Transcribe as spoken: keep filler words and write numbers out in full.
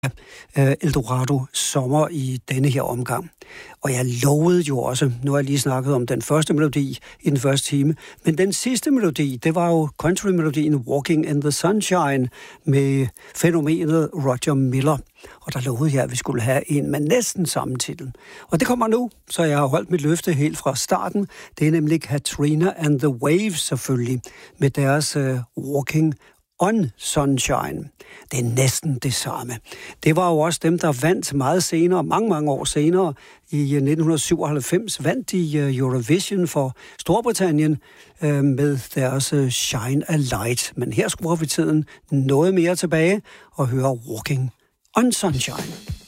uh, Eldorado sommer i denne her omgang. Og jeg lovede jo også, nu har jeg lige snakket om den første melodi i den første time, men den sidste melodi, det var jo country-melodien Walking in the Sunshine med fænomenet Roger Miller. Og der lovede jeg, at vi skulle have en med næsten samme titel. Og det kommer nu, så jeg har holdt mit løfte helt fra starten. Det er nemlig Katrina and the Waves selvfølgelig, med deres uh, Walking on Sunshine. Det er næsten det samme. Det var jo også dem, der vandt meget senere, mange, mange år senere. I nitten syvoghalvfems vandt de Eurovision for Storbritannien øh, med deres uh, Shine a Light. Men her skruer vi tiden noget mere tilbage og hører Walking on Sunshine.